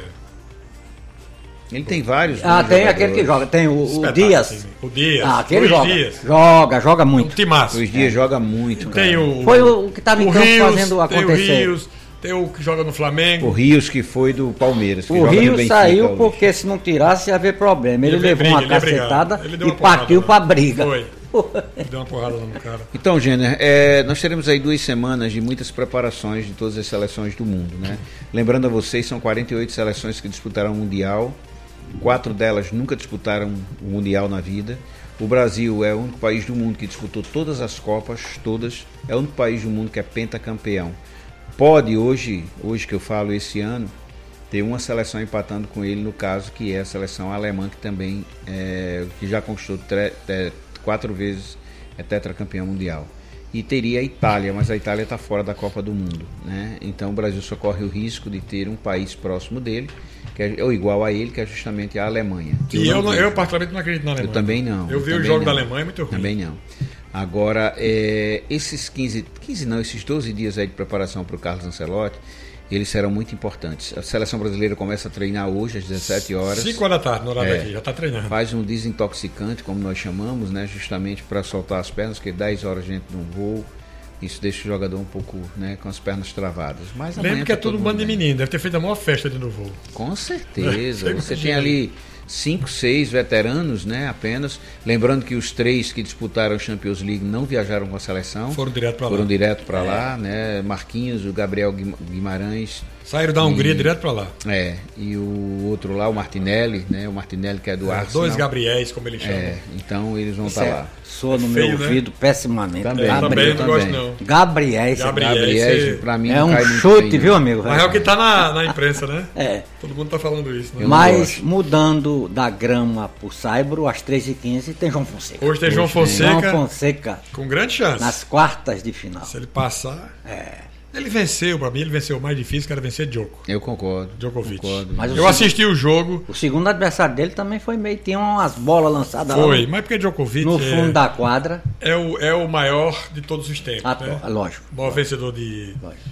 Speaker 3: Ele tem vários.
Speaker 2: Ah,
Speaker 3: né,
Speaker 2: tem
Speaker 3: jogadores.
Speaker 2: aquele que joga, tem o, o
Speaker 1: Espetáculo,
Speaker 2: Dias.
Speaker 1: assim, o Dias.
Speaker 2: Ah, aquele
Speaker 1: Luiz
Speaker 2: joga.
Speaker 1: Dias.
Speaker 2: Joga, joga muito.
Speaker 1: Um timaço.
Speaker 3: Luiz Dias joga muito, cara.
Speaker 1: Tem o,
Speaker 2: Foi o que estava em
Speaker 1: o
Speaker 2: campo
Speaker 1: Rios,
Speaker 2: fazendo
Speaker 1: tem
Speaker 2: acontecer.
Speaker 1: o Rios, tem o que joga no Flamengo.
Speaker 3: O Rios que foi do Palmeiras. Que
Speaker 2: O
Speaker 3: joga no
Speaker 2: Rio
Speaker 3: Benfica
Speaker 2: saiu
Speaker 3: hoje.
Speaker 2: porque se não tirasse ia haver problema. Ele,
Speaker 1: Ele
Speaker 2: levou
Speaker 1: briga,
Speaker 2: uma
Speaker 1: ele é brigado.
Speaker 2: cacetada
Speaker 1: Ele deu
Speaker 2: e
Speaker 1: uma porrada
Speaker 2: partiu
Speaker 1: lá.
Speaker 2: pra briga.
Speaker 1: Foi. Deu uma porrada lá no cara.
Speaker 3: Então, Jenner, é, nós teremos aí duas semanas de muitas preparações de todas as seleções do mundo, né? Lembrando a vocês, são quarenta e oito seleções que disputaram o Mundial. Quatro delas nunca disputaram o Mundial na vida. O Brasil é o único país do mundo que disputou todas as Copas, todas. É o único país do mundo que é pentacampeão. Pode hoje, hoje que eu falo esse ano, ter uma seleção empatando com ele, no caso que é a seleção alemã, que também é, que já conquistou tre, tre, quatro vezes é tetracampeão mundial. E teria a Itália, mas a Itália está fora da Copa do Mundo, né? Então o Brasil só corre o risco de ter um país próximo dele, que é, ou igual a ele, que é justamente a Alemanha.
Speaker 1: E eu,
Speaker 3: não
Speaker 1: eu,
Speaker 3: vejo.
Speaker 1: particularmente, não acredito na Alemanha.
Speaker 3: Eu também não.
Speaker 1: Eu vi
Speaker 3: eu
Speaker 1: o
Speaker 3: também
Speaker 1: jogo
Speaker 3: não.
Speaker 1: da Alemanha, é muito ruim.
Speaker 3: Também não. Agora, é, esses quinze, quinze não, esses doze dias aí de preparação para o Carlos Ancelotti, eles serão muito importantes. A seleção brasileira começa a treinar hoje às dezessete horas.
Speaker 1: cinco horas da tarde, no horário
Speaker 3: É.
Speaker 1: daqui, já está treinando.
Speaker 3: Faz um desintoxicante, como nós chamamos, né, justamente para soltar as pernas, porque dez horas dentro de um voo, isso deixa o jogador um pouco, né, com as pernas travadas. Mas amanhã
Speaker 1: Lembra que é
Speaker 3: tá
Speaker 1: tudo
Speaker 3: todo
Speaker 1: um bando de
Speaker 3: mundo bem.
Speaker 1: menino, deve ter feito a maior festa de novo.
Speaker 3: Com certeza.
Speaker 1: É,
Speaker 3: Você
Speaker 1: imagina.
Speaker 3: tem ali cinco, seis veteranos, né, apenas. Lembrando que os três que disputaram a Champions League não viajaram com a seleção.
Speaker 1: Foram direto para lá.
Speaker 3: Foram direto para lá, né? Marquinhos, o Gabriel Guim- Guimarães.
Speaker 1: Saíram da Hungria
Speaker 3: E-
Speaker 1: direto para lá.
Speaker 3: É, e o outro lá, o Martinelli, né? O Martinelli que é do
Speaker 1: É,
Speaker 3: Arsenal.
Speaker 1: dois Gabriéis, como eles chamam.
Speaker 3: É, então eles vão
Speaker 2: Isso
Speaker 3: estar
Speaker 2: é-
Speaker 3: lá.
Speaker 2: soa no
Speaker 1: É
Speaker 2: meu
Speaker 1: feio, né?
Speaker 2: ouvido pessimamente.
Speaker 3: Também.
Speaker 1: Eu também
Speaker 3: Gabriel
Speaker 1: não gosto,
Speaker 3: também.
Speaker 1: não.
Speaker 2: Gabriel,
Speaker 1: Gabriel.
Speaker 3: Gabriel,
Speaker 1: esse-
Speaker 3: pra mim
Speaker 2: é
Speaker 3: não
Speaker 2: um
Speaker 3: cai muito
Speaker 2: chute,
Speaker 3: bem,
Speaker 2: viu,
Speaker 3: não.
Speaker 2: amigo?
Speaker 1: Mas é o que está na, na imprensa, né?
Speaker 2: É.
Speaker 1: Todo mundo está falando isso, né?
Speaker 3: Eu não
Speaker 2: Mas
Speaker 3: gosto.
Speaker 2: mudando da grama pro Saibro, às três e quinze tem João Fonseca.
Speaker 1: Hoje tem João
Speaker 3: Hoje tem.
Speaker 2: João
Speaker 1: Fonseca
Speaker 2: Fonseca
Speaker 1: com grande chance.
Speaker 2: nas quartas de final.
Speaker 1: Se ele passar.
Speaker 2: É.
Speaker 1: Ele venceu, para mim, ele venceu o mais difícil, que era vencer Djoko.
Speaker 3: Eu concordo.
Speaker 1: Djokovic.
Speaker 3: Concordo.
Speaker 2: Mas o
Speaker 1: Eu assisti o jogo.
Speaker 2: O segundo adversário dele também foi meio. Tinha umas bolas lançadas
Speaker 1: Foi,
Speaker 2: lá
Speaker 1: mas porque Djokovic
Speaker 2: no, no fundo
Speaker 1: é,
Speaker 2: da quadra.
Speaker 1: é, o, é o maior de todos os tempos.
Speaker 2: Ah,
Speaker 1: né?
Speaker 2: lógico.
Speaker 1: O maior vencedor de
Speaker 2: lógico.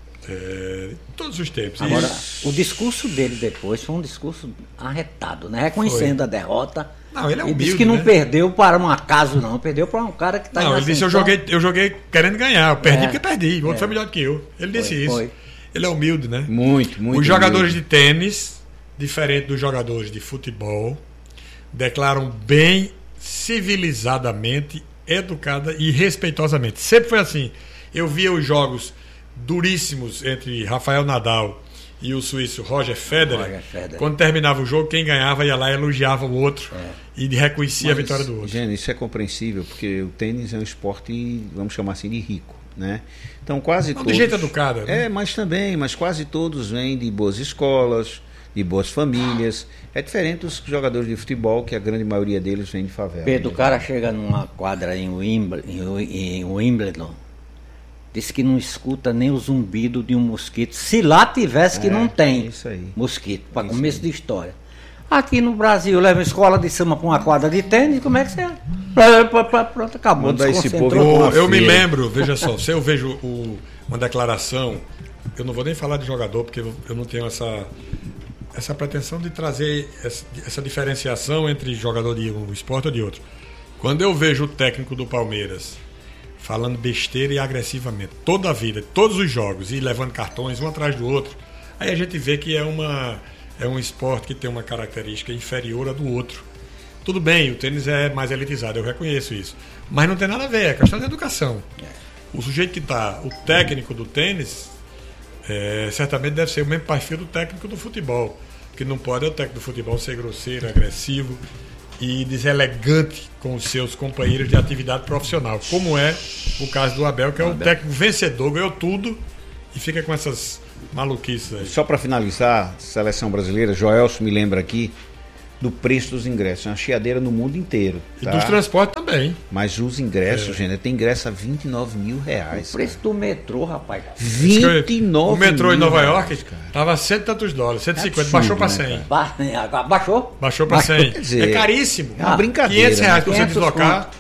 Speaker 1: é, de todos os tempos.
Speaker 2: Agora,
Speaker 1: E-
Speaker 2: o discurso dele depois foi um discurso arretado, né? Reconhecendo
Speaker 1: Foi.
Speaker 2: a derrota.
Speaker 1: Não, ele é
Speaker 2: e disse
Speaker 1: humilde,
Speaker 2: que não
Speaker 1: né?
Speaker 2: perdeu para um acaso, não. Perdeu para um cara que está
Speaker 1: Não, ele disse: eu joguei, eu joguei querendo ganhar. Eu perdi
Speaker 2: É.
Speaker 1: porque perdi. O outro
Speaker 2: É.
Speaker 1: foi melhor que eu. Ele disse
Speaker 2: Foi,
Speaker 1: isso.
Speaker 2: foi.
Speaker 1: Ele é humilde, né?
Speaker 3: Muito, muito.
Speaker 1: Os jogadores
Speaker 3: humilde.
Speaker 1: de tênis, diferente dos jogadores de futebol, declaram bem civilizadamente, educada e respeitosamente. Sempre foi assim. Eu via os jogos duríssimos entre Rafael Nadal e o suíço Roger Federer.
Speaker 2: Roger Federer.
Speaker 1: Quando terminava o jogo, quem ganhava ia lá e elogiava o outro
Speaker 2: É.
Speaker 1: e reconhecia a
Speaker 3: Mas,
Speaker 1: vitória do outro.
Speaker 3: Gente, isso é compreensível, porque o tênis é um esporte, vamos chamar assim, de rico, né? Então quase
Speaker 1: Não, de
Speaker 3: todos...
Speaker 1: jeito educado, né?
Speaker 3: É, mas também, mas quase todos vêm de boas escolas, de boas famílias. É diferente dos jogadores de futebol, que a grande maioria deles vem de favela.
Speaker 2: Pedro,
Speaker 3: né?
Speaker 2: o cara chega numa quadra em Wimbledon, em Wi- em Wimbledon, diz que não escuta nem o zumbido de um mosquito. Se lá tivesse, que
Speaker 3: É,
Speaker 2: não tem
Speaker 3: isso aí.
Speaker 2: mosquito, para
Speaker 3: Isso
Speaker 2: começo
Speaker 3: aí.
Speaker 2: de história. Aqui no Brasil, leva uma escola de samba para uma quadra de tênis, como é que você... Pra- pra- pra- Pronto, acabou,
Speaker 3: Mandar esse
Speaker 2: desconcentrou.
Speaker 3: povo
Speaker 1: Eu,
Speaker 3: uma
Speaker 1: eu me
Speaker 3: feira.
Speaker 1: lembro, veja só, se eu vejo o- uma declaração, eu não vou nem falar de jogador, porque eu, eu não tenho essa, essa pretensão de trazer essa, essa diferenciação entre jogador de um esporte ou de outro. Quando eu vejo o técnico do Palmeiras falando besteira e agressivamente, toda a vida, todos os jogos, e levando cartões um atrás do outro, aí a gente vê que é, uma, é um esporte que tem uma característica inferior à do outro. Tudo bem, o tênis é mais elitizado, eu reconheço isso. Mas não tem nada a ver, é questão de educação. O sujeito que está, o técnico do tênis, é, certamente deve ser o mesmo perfil do técnico do futebol. Porque não pode é o técnico do futebol ser grosseiro, agressivo e deselegante com os seus companheiros de atividade profissional. Como é o caso do Abel, que é o técnico vencedor, ganhou tudo e fica com essas maluquices aí.
Speaker 3: Só para finalizar, seleção brasileira, Joelson me lembra aqui do preço dos ingressos. É uma chiadeira no mundo inteiro.
Speaker 1: E
Speaker 3: Tá?
Speaker 1: dos transportes também.
Speaker 3: Mas os ingressos, gente, tem ingresso a vinte e nove mil reais.
Speaker 2: O preço do metrô, rapaz.
Speaker 3: vinte e nove
Speaker 1: O metrô em
Speaker 3: mil
Speaker 1: Nova
Speaker 3: reais,
Speaker 1: York
Speaker 3: cara.
Speaker 1: estava cento e tantos dólares, cento e cinquenta,
Speaker 3: absurdo,
Speaker 1: baixou para
Speaker 3: né,
Speaker 1: cem.
Speaker 3: cara?
Speaker 2: Ba- Agora baixou?
Speaker 1: Baixou para cem.
Speaker 3: Quer dizer,
Speaker 1: é caríssimo.
Speaker 3: é uma brincadeira,
Speaker 1: quinhentos reais para você
Speaker 2: quinhentos
Speaker 1: deslocar.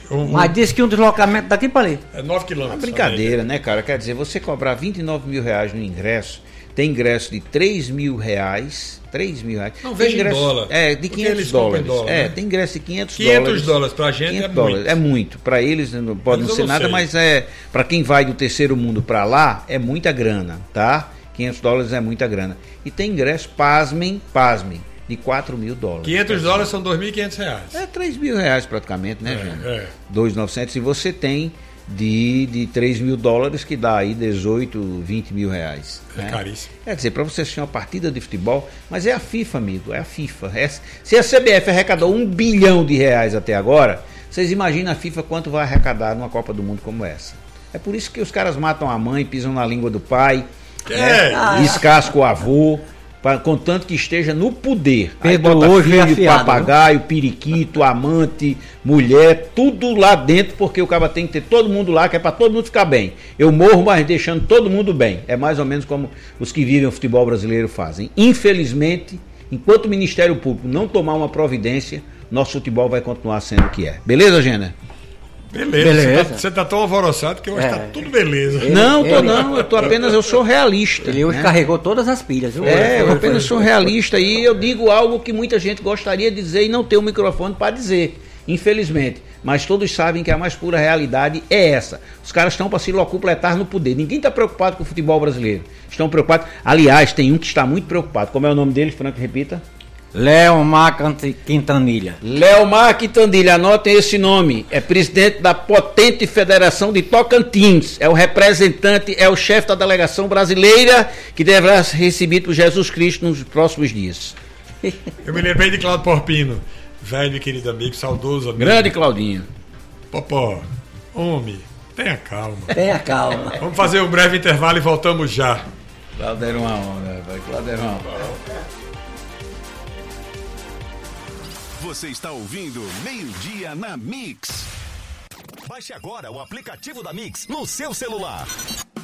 Speaker 1: Um,
Speaker 2: Mas disse que um deslocamento daqui para ali.
Speaker 1: É nove
Speaker 3: É
Speaker 1: quilômetros.
Speaker 3: uma brincadeira, né, cara? Quer dizer, você cobrar vinte e nove mil reais no ingresso, tem ingresso de três mil reais. três mil reais.
Speaker 1: Não,
Speaker 3: tem
Speaker 1: veja
Speaker 3: ingresso,
Speaker 1: em dólar.
Speaker 3: É, de
Speaker 1: Porque
Speaker 3: quinhentos
Speaker 1: eles compram em
Speaker 3: dólares.
Speaker 1: dólar,
Speaker 3: É,
Speaker 1: né?
Speaker 3: tem ingresso de quinhentos,
Speaker 1: quinhentos
Speaker 3: dólares.
Speaker 1: dólares pra gente é
Speaker 3: quinhentos
Speaker 1: muito.
Speaker 3: dólares. É muito. Pra eles não pode
Speaker 1: Mas
Speaker 3: não
Speaker 1: eu
Speaker 3: ser
Speaker 1: não
Speaker 3: nada,
Speaker 1: sei.
Speaker 3: mas é para quem vai do terceiro mundo pra lá, é muita grana, tá? quinhentos dólares é muita grana. E tem ingresso, pasmem, pasmem, de quatro mil dólares.
Speaker 1: quinhentos dólares são dois mil e quinhentos reais.
Speaker 3: É três mil reais praticamente, né,
Speaker 1: É,
Speaker 3: Júnior?
Speaker 1: é.
Speaker 3: dois mil e novecentos. E você tem de, de três mil dólares, que dá aí dezoito, vinte mil reais.
Speaker 1: É
Speaker 3: né?
Speaker 1: caríssimo.
Speaker 3: Quer dizer, para você assistir uma partida de futebol, mas é a FIFA, amigo, é a FIFA. É- se a C B F arrecadou um bilhão de reais até agora, vocês imaginam a FIFA quanto vai arrecadar numa Copa do Mundo como essa. É por isso que os caras matam a mãe, pisam na língua do pai,
Speaker 1: É.
Speaker 3: né? Descascam o avô, pra- contanto que esteja no poder. Aí
Speaker 2: Pedro
Speaker 3: bota
Speaker 2: hoje é
Speaker 3: filho,
Speaker 2: afiado,
Speaker 3: papagaio, periquito, amante, mulher, tudo lá dentro, porque o cara tem que ter todo mundo lá, que é para todo mundo ficar bem. Eu morro, mas deixando todo mundo bem. É mais ou menos como os que vivem o futebol brasileiro fazem. Infelizmente, enquanto o Ministério Público não tomar uma providência, nosso futebol vai continuar sendo o que é. Beleza, Gêner?
Speaker 1: Beleza.
Speaker 2: Beleza.
Speaker 1: Você, tá, você tá tão alvoroçado que hoje
Speaker 2: É.
Speaker 1: tá tudo beleza.
Speaker 2: Ele-
Speaker 3: não, tô
Speaker 2: ele-
Speaker 3: não, eu tô apenas, eu sou realista.
Speaker 2: Ele hoje
Speaker 3: né?
Speaker 2: carregou todas as pilhas, viu?
Speaker 3: É, eu
Speaker 1: foi,
Speaker 3: apenas
Speaker 1: foi,
Speaker 3: sou
Speaker 1: foi.
Speaker 3: realista e eu digo algo que muita gente gostaria de dizer e não tem o microfone para dizer, infelizmente. Mas todos sabem que a mais pura realidade é essa. Os caras estão para se locupletar no poder. Ninguém está preocupado com o futebol brasileiro. Estão preocupados. Aliás, tem um que está muito preocupado. Como é o nome dele, Franco? Repita.
Speaker 2: Leomar Cant- Quintanilha.
Speaker 3: Leomar Quitandilha, anotem esse nome. É presidente da potente Federação de Tocantins. É o representante, é o chefe da delegação brasileira que deverá ser recebido por Jesus Cristo nos próximos dias.
Speaker 1: Eu me lembrei de Claudio Porpino, velho e querido amigo, saudoso amigo.
Speaker 3: Grande Claudinho.
Speaker 1: Popó, homem, tenha calma.
Speaker 2: Tenha calma.
Speaker 1: Vamos fazer um breve intervalo e voltamos já.
Speaker 3: Claudio era uma onda, rapaz. Claudio era uma onda.
Speaker 4: Você está ouvindo Meio-Dia na Mix.
Speaker 5: Baixe agora o aplicativo da Mix no seu celular.